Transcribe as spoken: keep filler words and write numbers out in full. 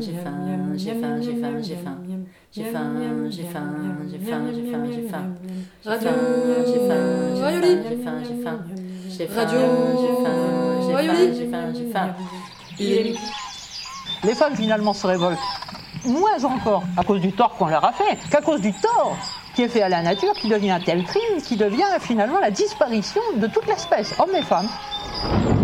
J'ai faim, j'ai faim, j'ai faim, j'ai faim. J'ai faim, j'ai faim, j'ai faim, j'ai faim, j'ai faim. Radio J'ai faim, j'ai Rayoli. faim, j'ai faim, j'ai faim. J'ai faim, Radio j'ai faim, j'ai faim, Rayoli. j'ai faim, j'ai faim. Il est midi. Les femmes finalement se révoltent moins encore à cause du tort qu'on leur a fait qu'à cause du tort qui est fait à la nature, qui devient un tel crime, qui devient finalement la disparition de toute l'espèce, hommes et femmes.